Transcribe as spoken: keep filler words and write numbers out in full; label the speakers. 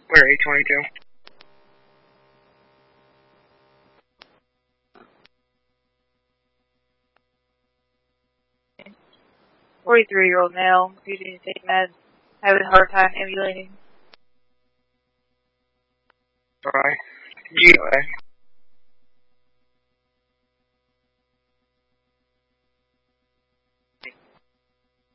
Speaker 1: Where, eight twenty-two?
Speaker 2: forty-three-year-old male, refusing to take meds, having a hard time emulating.
Speaker 1: Alright. G O A.